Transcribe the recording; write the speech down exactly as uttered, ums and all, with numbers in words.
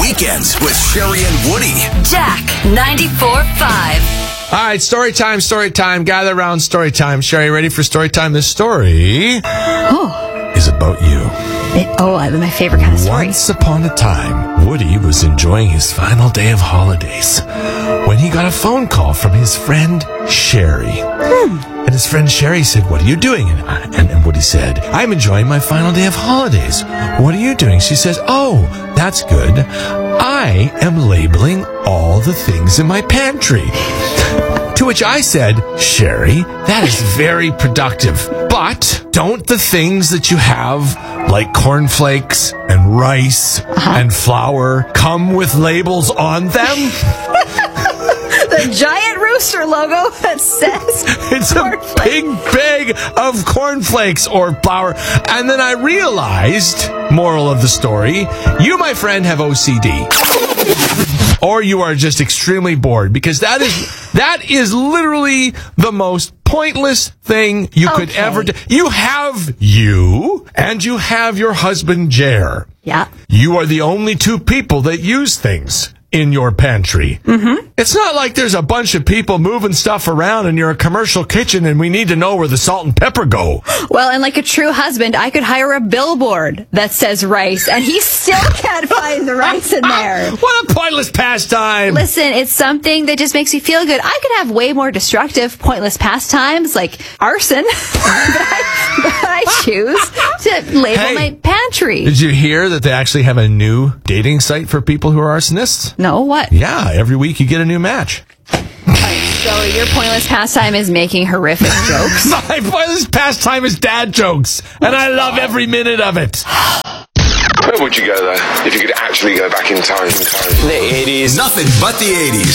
Weekends with Sherry and Woody. Jack ninety-four point five. All right, story time, story time. Gather around, story time. Sherry, ready for story time? This story Oh, is about you. it, oh, I- my favorite kind of story. Once upon a time, Woody was enjoying his final day of holidays when he got a phone call from his friend Sherry. Hmm. And his friend Sherry said, "What are you doing?" And, and, and Woody said, "I'm enjoying my final day of holidays." "What are you doing?" She says, "Oh, that's good. I am labeling all the things in my pantry." To which I said, "Sherry, that is very productive. But don't the things that you have, like cornflakes and rice and flour, come with labels on them?" The giant rooster logo that says It's a big bag of cornflakes or flour. And then I realized, moral of the story, you, my friend, have O C D. Or you are just extremely bored, because that is that is literally the most pointless thing you could Okay. ever do. You have you, and you have your husband, Jer. Yeah. You are the only two people that use things in your pantry. Mm-hmm. It's not like there's a bunch of people moving stuff around and you're a commercial kitchen and we need to know where the salt and pepper go. Well, and like a true husband, I could hire a billboard that says rice, and he still can't find the rice in there. What a pointless pastime. Listen, it's something that just makes me feel good. I could have way more destructive, pointless pastimes like arson, but, I, but I choose to label Hey. my pantry. Did you hear that they actually have a new dating site for people who are arsonists? No, what? Yeah, every week you get a new match. So your pointless pastime is making horrific jokes? My pointless pastime is dad jokes, and I love every minute of it. Where would you go though if you could actually go back in time? The eighties. Nothing but the eighties.